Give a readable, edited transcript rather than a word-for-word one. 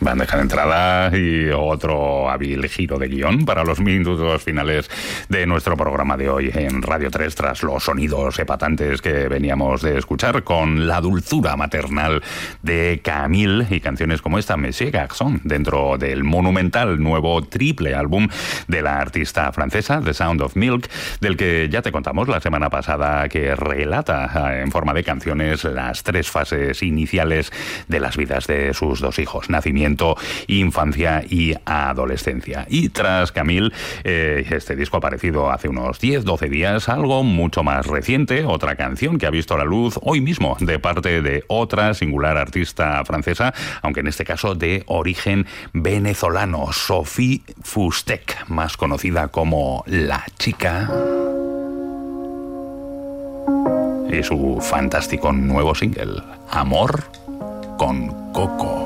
bandeja de entrada y otro hábil giro de guión para los minutos finales de nuestro programa de hoy en Radio 3, tras los sonidos epatantes que veníamos de escuchar, con la dulzura maternal de Camille y canciones como esta, Monsieur Garçon, dentro del monumental nuevo triple álbum de la artista francesa, The Sound of Milk, del que ya te contamos la semana pasada, que relata en forma de canciones las 3 fases iniciales de las vidas de sus 2 hijos: nacimiento, infancia y adolescencia. Y tras Camille, este disco ha aparecido hace unos 10-12 días, algo mucho más reciente, otra canción que ha visto la luz hoy mismo de parte de otra singular artista francesa, aunque en este caso de origen venezolano, Sophie Fustek, más conocida como La Chica, y su fantástico nuevo single, Amor con Coco.